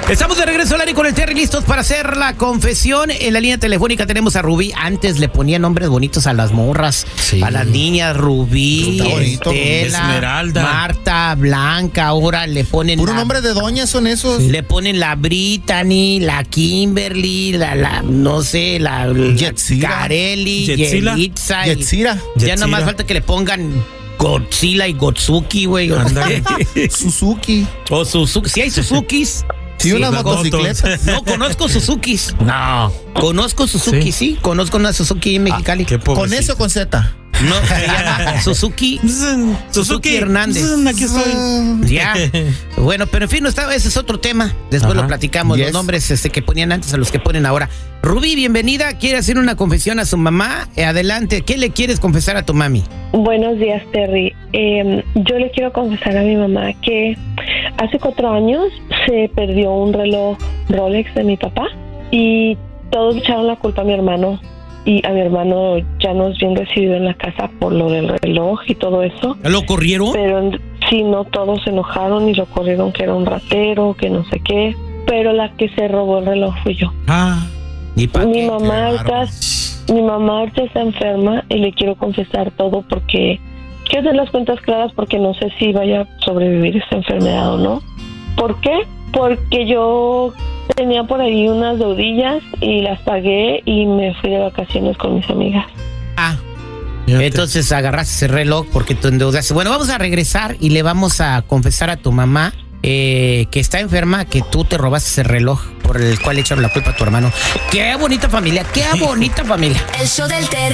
Estamos de regreso al aire con el Terry, listos para hacer la confesión. En la línea telefónica tenemos a Rubí. Antes le ponía nombres bonitos a las morras, sí, a las niñas. Rubí, Estela, Esmeralda, Marta, Blanca. Ahora le ponen puro nombre de doña son esos. Le ponen la Brittany, la Kimberly, la no sé, la Carelli, Yelitza. Ya no más falta que le pongan Godzilla y Gotsuki, güey. Suzuki. O Suzuki. Si hay Suzukis. Sí, una motocicleta. No, conozco Suzukis. No. Conozco Suzuki, sí. Conozco una Suzuki en Mexicali. ¿Con S o con Z? No, se llama Suzuki Hernández. Aquí estoy. Ya. Bueno, pero en fin, ese es otro tema. Después lo platicamos. Los nombres que ponían antes a los que ponen ahora. Rubí, bienvenida. ¿Quiere hacer una confesión a su mamá? Adelante. ¿Qué le quieres confesar a tu mami? Buenos días, Terry. Yo le quiero confesar a mi mamá que hace 4 años se perdió un reloj Rolex de mi papá y todos echaron la culpa a mi hermano. Y a mi hermano ya no es bien recibido en la casa por lo del reloj y todo eso. ¿Lo corrieron? Pero sí, no, todos se enojaron y lo corrieron, que era un ratero, que no sé qué. Pero la que se robó el reloj fui yo. Mi mamá ahorita está enferma y le quiero confesar todo porque quiero hacer las cuentas claras porque no sé si vaya a sobrevivir esta enfermedad o no. ¿Por qué? Porque yo tenía por ahí unas deudillas y las pagué y me fui de vacaciones con mis amigas. Entonces agarraste ese reloj porque tú endeudaste. Bueno, vamos a regresar y le vamos a confesar a tu mamá que está enferma, que tú te robaste ese reloj por el cual le echaron la culpa a tu hermano. ¡Qué bonita familia! ¡Qué bonita familia! El show del Terry.